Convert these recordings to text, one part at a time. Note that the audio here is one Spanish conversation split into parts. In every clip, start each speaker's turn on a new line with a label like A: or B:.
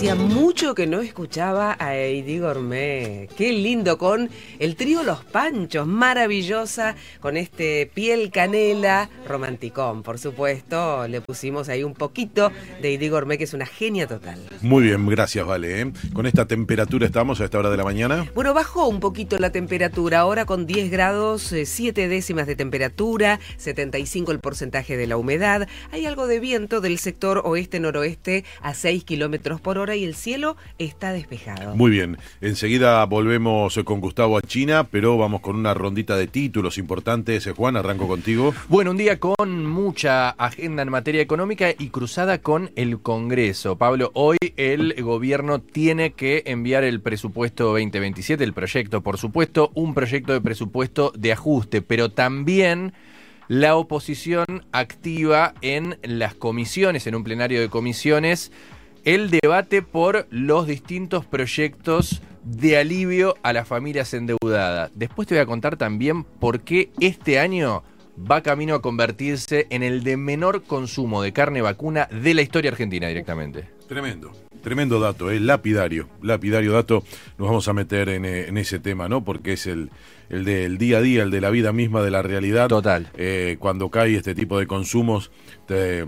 A: Hacía mucho que no escuchaba a Heidi Gourmet. Qué lindo, con el trío Los Panchos, maravillosa, con este piel canela, romanticón, por supuesto. Le pusimos ahí un poquito de Heidi Gourmet, que es una genia total.
B: Muy bien, gracias, Vale. Con esta temperatura estamos a esta hora de la mañana.
A: Bueno, bajó un poquito la temperatura, ahora con 10 grados, 7 décimas de temperatura, 75 el porcentaje de la humedad. Hay algo de viento del sector oeste-noroeste a 6 kilómetros por hora y el cielo está despejado.
B: Muy bien, enseguida volvemos con Gustavo a China, pero vamos con una rondita de títulos importantes. Juan, arranco contigo.
C: Bueno, un día con mucha agenda en materia económica y cruzada con el Congreso. Pablo, hoy el gobierno tiene que enviar el presupuesto 2027, el proyecto, por supuesto, un proyecto de presupuesto de ajuste, pero también la oposición activa en las comisiones, en un plenario de comisiones, el debate por los distintos proyectos de alivio a las familias endeudadas. Después te voy a contar también por qué este año va camino a convertirse en el de menor consumo de carne vacuna de la historia argentina directamente.
B: Tremendo dato, lapidario dato. Nos vamos a meter en ese tema, ¿no? Porque es el del día a día, el de la vida misma, de la realidad.
C: Total.
B: Cuando cae este tipo de consumos, te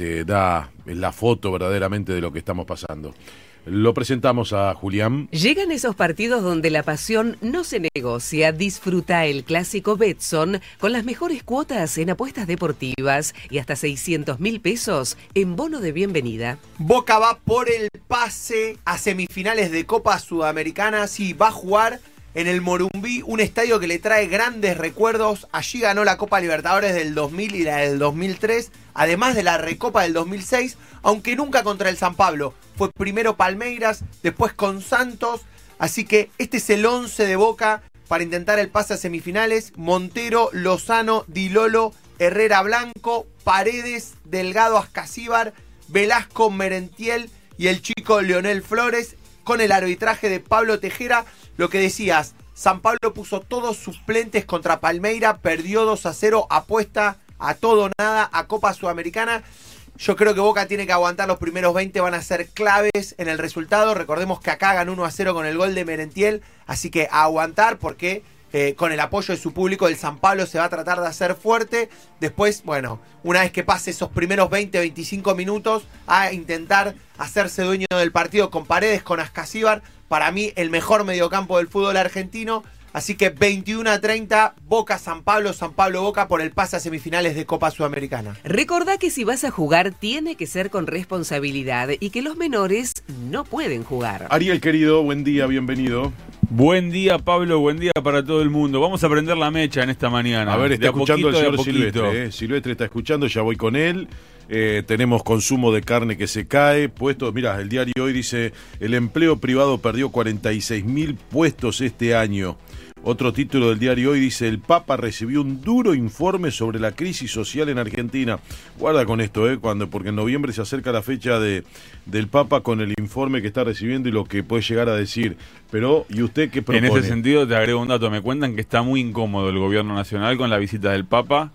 B: da la foto verdaderamente de lo que estamos pasando. Lo presentamos a Julián.
A: Llegan esos partidos donde la pasión no se negocia. Disfruta el clásico Betson con las mejores cuotas en apuestas deportivas y hasta 600.000 pesos en bono de bienvenida.
D: Boca va por el pase a semifinales de Copa Sudamericana. Sí, va a jugar en el Morumbí, un estadio que le trae grandes recuerdos. Allí ganó la Copa Libertadores del 2000 y la del 2003, además de la Recopa del 2006, aunque nunca contra el San Pablo. Fue primero Palmeiras, después con Santos, así que este es el 11 de Boca para intentar el pase a semifinales. Montero, Lozano, Di Lolo, Herrera Blanco, Paredes, Delgado Ascasíbar, Velasco Merentiel y el chico Leonel Flores, con el arbitraje de Pablo Tejera. Lo que decías, San Pablo puso todos suplentes contra Palmeira, perdió 2-0, apuesta a todo o nada a Copa Sudamericana. Yo creo que Boca tiene que aguantar los primeros 20, van a ser claves en el resultado. Recordemos que acá ganó 1-0 con el gol de Merentiel, así que a aguantar porque con el apoyo de su público el San Pablo se va a tratar de hacer fuerte. Después, bueno, una vez que pase esos primeros 20-25 minutos, a intentar hacerse dueño del partido con Paredes, con Ascasíbar. Para mí el mejor mediocampo del fútbol argentino. Así que 21-30, Boca-San Pablo-Boca por el pase a semifinales de Copa Sudamericana.
A: Recordá que si vas a jugar tiene que ser con responsabilidad y que los menores no pueden jugar.
B: Ariel, querido, buen día, bienvenido.
E: Buen día, Pablo, buen día para todo el mundo. Vamos a prender la mecha en esta mañana.
B: A ver, está escuchando el señor
E: Silvestre.
B: Silvestre está escuchando, ya voy con él. Tenemos consumo de carne que se cae. Puestos, mira, el diario hoy dice: el empleo privado perdió 46.000 puestos este año. Otro título del diario hoy dice: el Papa recibió un duro informe sobre la crisis social en Argentina. Guarda con esto, porque en noviembre se acerca la fecha del Papa con el informe que está recibiendo y lo que puede llegar a decir. Pero, ¿y usted qué propone?
E: En ese sentido, te agrego un dato. Me cuentan que está muy incómodo el gobierno nacional con la visita del Papa.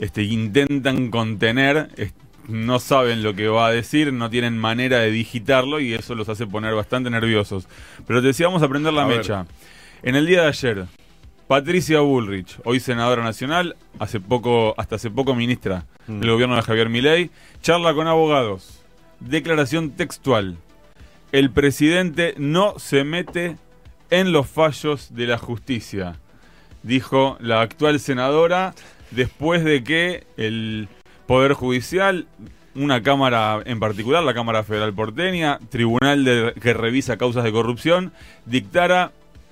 E: Intentan contener, no saben lo que va a decir, no tienen manera de digitarlo y eso los hace poner bastante nerviosos. Pero te decía, vamos a prender la mecha. En el día de ayer, Patricia Bullrich, hoy senadora nacional, hasta hace poco ministra del gobierno de Javier Milei, charla con abogados. Declaración textual: el presidente no se mete en los fallos de la justicia, dijo la actual senadora, después de que el Poder Judicial, una cámara en particular, la Cámara Federal Porteña, tribunal que revisa causas de corrupción, dictara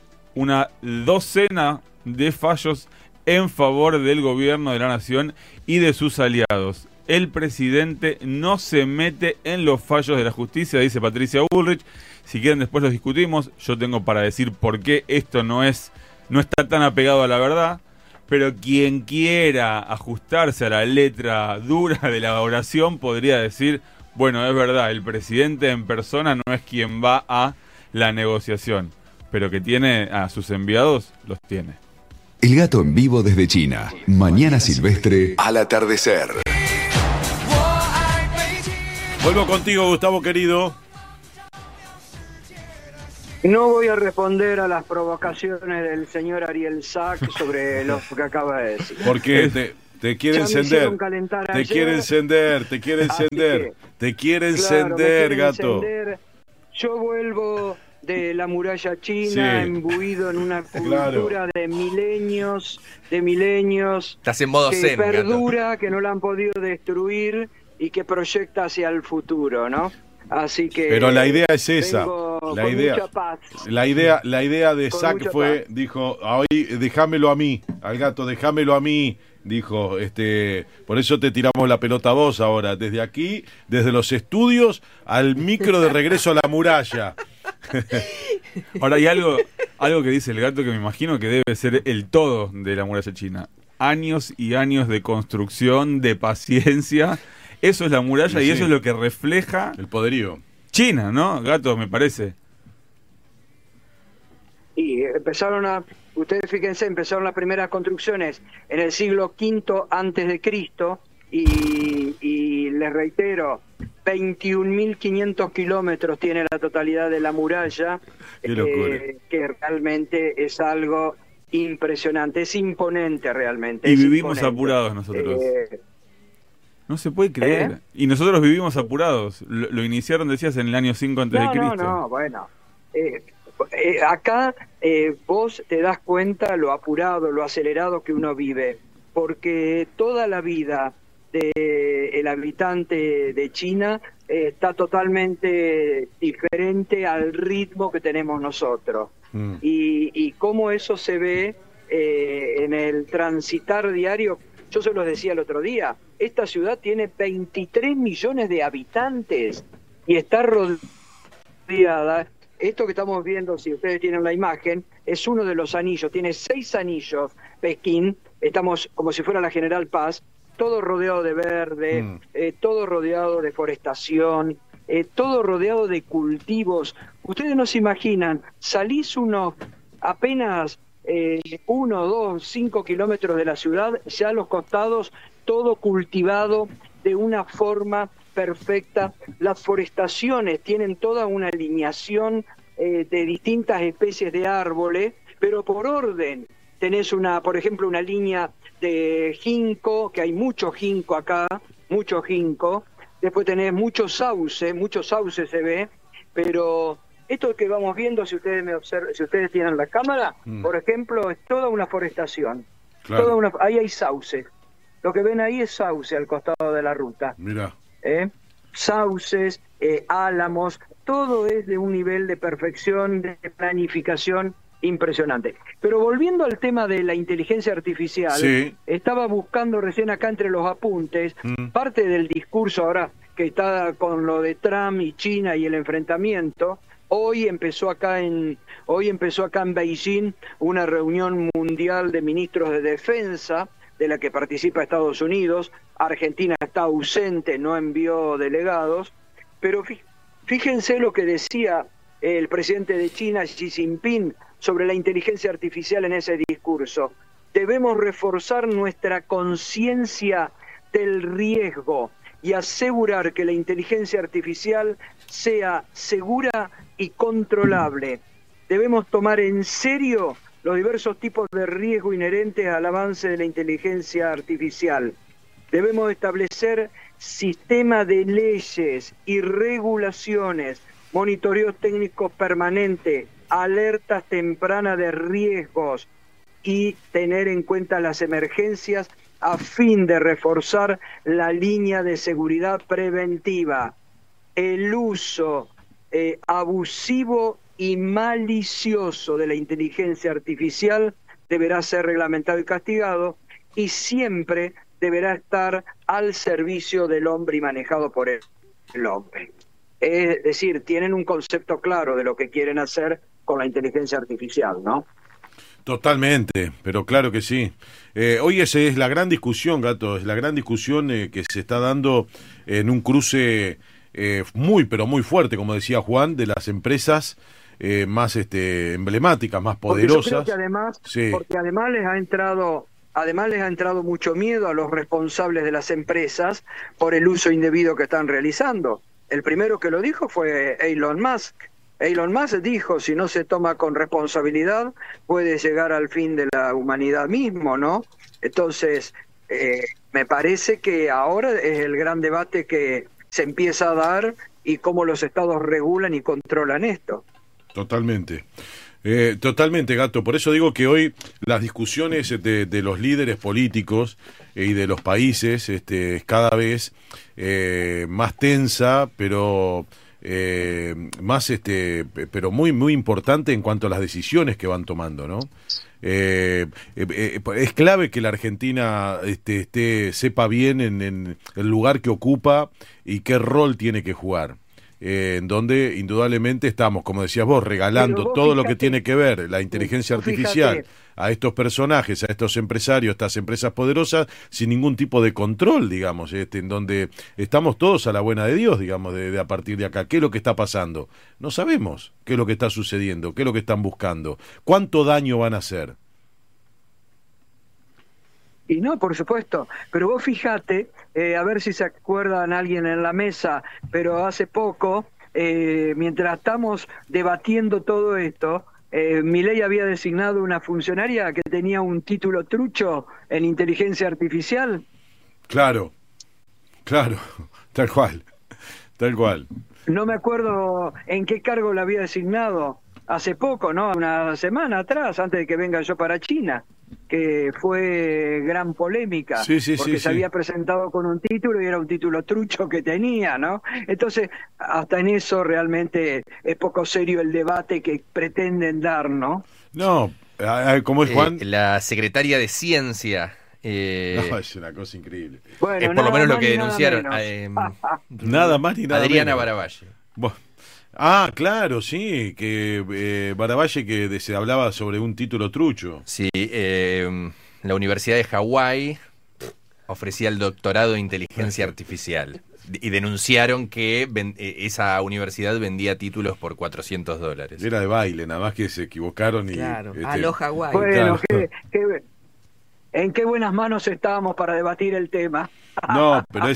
E: una docena de fallos en favor del gobierno de la nación y de sus aliados. El presidente no se mete en los fallos de la justicia, dice Patricia Bullrich. Si quieren después los discutimos. Yo tengo para decir por qué esto no está tan apegado a la verdad. Pero quien quiera ajustarse a la letra dura de la oración podría decir: bueno, es verdad, el presidente en persona no es quien va a la negociación, pero que tiene a sus enviados, los tiene.
F: El gato en vivo desde China. Mañana Silvestre al atardecer.
B: Vuelvo contigo, Gustavo, querido.
G: No voy a responder a las provocaciones del señor Ariel Sack sobre lo que acaba de decir.
B: Porque te quiere encender. Te quiere encender, te quiere encender. Te quiere encender, gato.
G: Yo vuelvo de la muralla china, imbuido en una cultura de milenios,
C: Estás en modo
G: que
C: zen,
G: perdura,
C: gato.
G: que no la han podido destruir y que proyecta hacia el futuro, ¿no? Así que
B: pero la idea es esa.
G: Mucha paz.
B: La idea de
G: Con
B: Zack
G: mucha
B: fue,
G: paz.
B: dijo, hoy déjamelo a mí, al gato, déjamelo a mí. Dijo, por eso te tiramos la pelota a vos ahora, desde aquí, desde los estudios al micro de regreso a la muralla.
E: Ahora hay algo que dice el gato que me imagino que debe ser el todo de la muralla china. Años y años de construcción, de paciencia. Eso es la muralla y eso es lo que refleja
B: el poderío.
E: China, ¿no? Gato, me parece.
G: Y ustedes fíjense, empezaron las primeras construcciones en el siglo V antes de Cristo y les reitero, 21.500 kilómetros tiene la totalidad de la muralla, que realmente es algo impresionante, es imponente realmente.
E: Y vivimos apurados nosotros. No se puede creer. Y nosotros vivimos apurados. Lo iniciaron, decías, en el año 5 antes de Cristo.
G: No, bueno. Acá vos te das cuenta lo apurado, lo acelerado que uno vive, porque toda la vida del habitante de China está totalmente diferente al ritmo que tenemos nosotros. Y cómo eso se ve en el transitar diario. Yo se los decía el otro día, esta ciudad tiene 23 millones de habitantes y está rodeada. Esto que estamos viendo, si ustedes tienen la imagen, es uno de los anillos. Tiene 6 anillos, Pekín. Estamos como si fuera la General Paz, todo rodeado de verde, todo rodeado de forestación, todo rodeado de cultivos. Ustedes no se imaginan, salís apenas 1, 2, 5 kilómetros de la ciudad, ya a los costados, todo cultivado de una forma perfecta. Las forestaciones tienen toda una alineación de distintas especies de árboles, pero por orden. Tenés por ejemplo, una línea de ginkgo, que hay mucho ginkgo acá, mucho ginkgo. Después tenés mucho sauce se ve, pero esto que vamos viendo, si ustedes tienen la cámara, por ejemplo, es toda una forestación.
B: Claro.
G: Ahí hay sauce. Lo que ven ahí es sauce al costado de la ruta.
B: Mirá.
G: Sauces, álamos, todo es de un nivel de perfección, de planificación impresionante. Pero volviendo al tema de la inteligencia artificial, estaba buscando recién acá entre los apuntes, parte del discurso ahora que está con lo de Trump y China y el enfrentamiento. Hoy empezó acá en Beijing una reunión mundial de ministros de defensa, de la que participa Estados Unidos. Argentina está ausente, no envió delegados, pero fíjense lo que decía el presidente de China, Xi Jinping, sobre la inteligencia artificial en ese discurso. Debemos reforzar nuestra conciencia del riesgo y asegurar que la inteligencia artificial sea segura y controlable. Debemos tomar en serio los diversos tipos de riesgo inherentes al avance de la inteligencia artificial. Debemos establecer sistemas de leyes y regulaciones, monitoreos técnicos permanentes, alertas tempranas de riesgos y tener en cuenta las emergencias a fin de reforzar la línea de seguridad preventiva. El uso abusivo y malicioso de la inteligencia artificial deberá ser reglamentado y castigado, y siempre deberá estar al servicio del hombre y manejado por el hombre. Es decir, tienen un concepto claro de lo que quieren hacer con la inteligencia artificial, ¿no?
B: Totalmente, pero claro que sí. Hoy esa es la gran discusión, Gato, es la gran discusión que se está dando en un cruce muy, pero muy fuerte, como decía Juan, de las empresas más emblemáticas, más poderosas.
G: Porque yo creo que además, porque además les ha entrado mucho miedo a los responsables de las empresas por el uso indebido que están realizando. El primero que lo dijo fue Elon Musk. Elon Musk dijo, si no se toma con responsabilidad, puede llegar al fin de la humanidad mismo, ¿no? Entonces, me parece que ahora es el gran debate que se empieza a dar y cómo los estados regulan y controlan esto.
B: Totalmente. Totalmente, Gato. Por eso digo que hoy las discusiones de los líderes políticos y de los países es cada vez más tensa, pero más pero muy muy importante en cuanto a las decisiones que van tomando, ¿no? Es clave que la Argentina sepa bien en el lugar que ocupa y qué rol tiene que jugar. En donde indudablemente estamos, como decías vos, regalando todo lo que tiene que ver la inteligencia artificial a estos personajes, a estos empresarios, a estas empresas poderosas, sin ningún tipo de control, digamos, en donde estamos todos a la buena de Dios, digamos, de a partir de acá. ¿Qué es lo que está pasando? No sabemos qué es lo que está sucediendo, qué es lo que están buscando, cuánto daño van a hacer.
G: Y no, por supuesto, pero vos fíjate, a ver si se acuerdan alguien en la mesa, pero hace poco, mientras estamos debatiendo todo esto, Milei había designado una funcionaria que tenía un título trucho en inteligencia artificial.
B: Claro, tal cual.
G: No me acuerdo en qué cargo la había designado, hace poco, ¿no? Una semana atrás, antes de que venga yo para China, que fue gran polémica, porque se había presentado con un título y era un título trucho que tenía, ¿no? Entonces, hasta en eso realmente es poco serio el debate que pretenden dar, ¿no?
B: No, ¿cómo es, Juan?
C: La secretaria de Ciencia.
B: No, es una cosa increíble.
C: Bueno, es por lo menos lo que denunciaron.
B: Nada más ni nada
C: Adriana
B: menos.
C: Baravalle.
B: Claro, sí, que Baravalle que se hablaba sobre un título trucho.
C: Sí, la Universidad de Hawái ofrecía el doctorado de inteligencia artificial y denunciaron que esa universidad vendía títulos por $400.
B: Era de baile, nada más que se equivocaron y...
A: Claro, a los Hawái.
G: Bueno, ¿en qué buenas manos estábamos para debatir el tema?
B: No, pero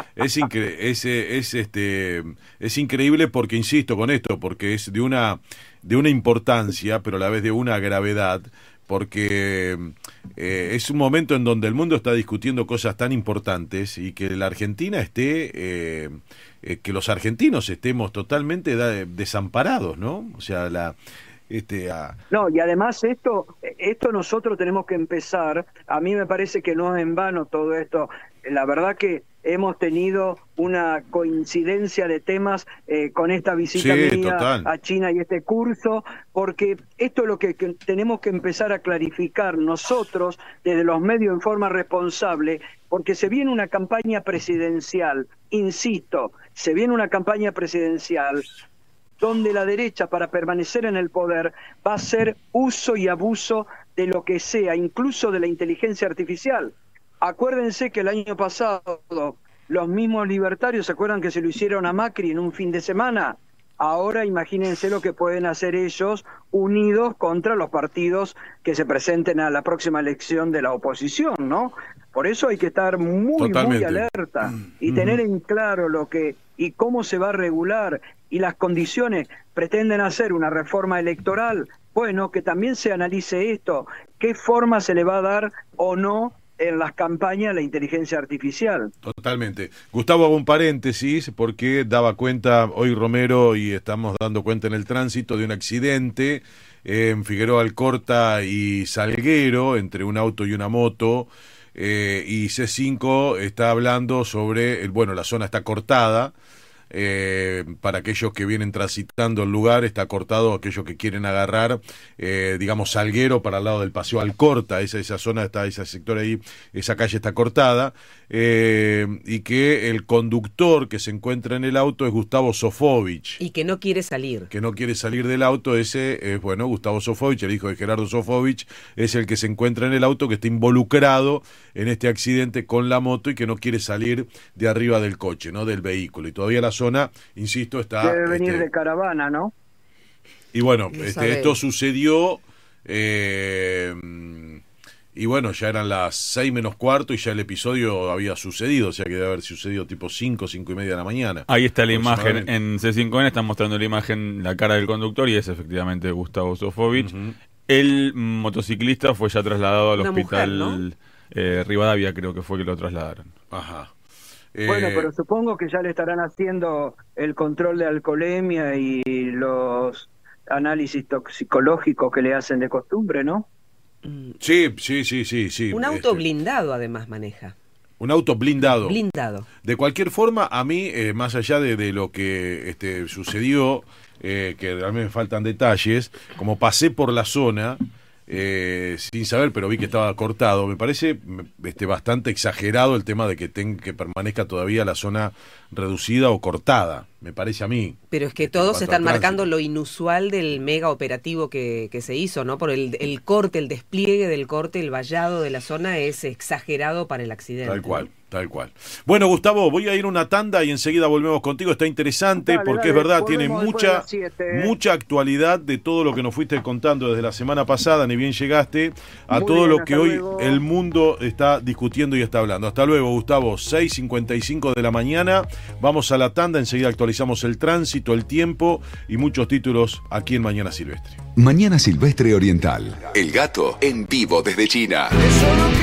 B: es increíble porque, insisto con esto, porque es de una importancia, pero a la vez de una gravedad, porque es un momento en donde el mundo está discutiendo cosas tan importantes y que la Argentina que los argentinos estemos totalmente desamparados, ¿no? O sea,
G: No, y además esto nosotros tenemos que empezar. A mí me parece que no es en vano todo esto. La verdad que hemos tenido una coincidencia de temas con esta visita mía a China y este curso, porque esto es lo que tenemos que empezar a clarificar nosotros desde los medios en forma responsable, porque se viene una campaña presidencial, insisto, se viene una campaña presidencial donde la derecha, para permanecer en el poder, va a hacer uso y abuso de lo que sea, incluso de la inteligencia artificial. Acuérdense que el año pasado los mismos libertarios, ¿se acuerdan que se lo hicieron a Macri en un fin de semana? Ahora imagínense lo que pueden hacer ellos unidos contra los partidos que se presenten a la próxima elección de la oposición, ¿no? Por eso hay que estar muy alerta y tener en claro lo que y cómo se va a regular y las condiciones. Pretenden hacer una reforma electoral, bueno, que también se analice esto, qué forma se le va a dar o no en las campañas la inteligencia artificial.
B: Totalmente. Gustavo, hago un paréntesis porque daba cuenta hoy Romero y estamos dando cuenta en el tránsito de un accidente en Figueroa Alcorta y Salguero entre un auto y una moto y C5 está hablando sobre, la zona está cortada. Para aquellos que vienen transitando el lugar, está cortado, aquellos que quieren agarrar, Salguero para el lado del Paseo Alcorta, esa zona está, ese sector ahí, esa calle está cortada, y que el conductor que se encuentra en el auto es Gustavo Sofovich.
A: Y que no quiere salir.
B: Que no quiere salir del auto, ese es, Gustavo Sofovich, el hijo de Gerardo Sofovich, es el que se encuentra en el auto, que está involucrado en este accidente con la moto y que no quiere salir de arriba del coche, ¿no? Del vehículo, y todavía la zona, insisto, está...
G: Debe venir de caravana, ¿no?
B: Y bueno, esto sucedió Y bueno, ya eran las 6 menos cuarto y ya el episodio había sucedido, o sea que debe haber sucedido tipo 5 y media de la mañana.
E: Ahí está la imagen, en C5N están mostrando la imagen, la cara del conductor, y es efectivamente Gustavo Sofovich. El motociclista fue ya trasladado al hospital
A: mujer, ¿no?
E: Rivadavia, creo que fue que lo trasladaron.
B: Ajá.
G: Bueno, pero supongo que ya le estarán haciendo el control de alcoholemia y los análisis toxicológicos que le hacen de costumbre, ¿no?
B: Sí.
A: Un auto blindado además maneja.
B: Un auto blindado.
A: Blindado.
B: De cualquier forma, a mí, más allá de lo que sucedió, que realmente me faltan detalles, como pasé por la zona, sin saber, pero vi que estaba cortado, me parece bastante exagerado el tema de que permanezca todavía la zona reducida o cortada, me parece a mí.
A: Pero es que todos están marcando lo inusual del mega operativo que se hizo, ¿no? Por el corte, el despliegue del corte, el vallado de la zona es exagerado para el accidente.
B: Tal cual. Bueno, Gustavo, voy a ir a una tanda y enseguida volvemos contigo. Está interesante porque es verdad, tiene mucha actualidad de todo lo que nos fuiste contando desde la semana pasada, ni bien llegaste, a
G: Muy
B: todo
G: bien,
B: lo que hoy
G: luego.
B: el mundo está discutiendo y está hablando. Hasta luego, Gustavo. 6:55 de la mañana. Vamos a la tanda, enseguida actualizamos el tránsito, el tiempo y muchos títulos aquí en Mañana Silvestre.
F: Mañana Silvestre Oriental. El gato en vivo desde China.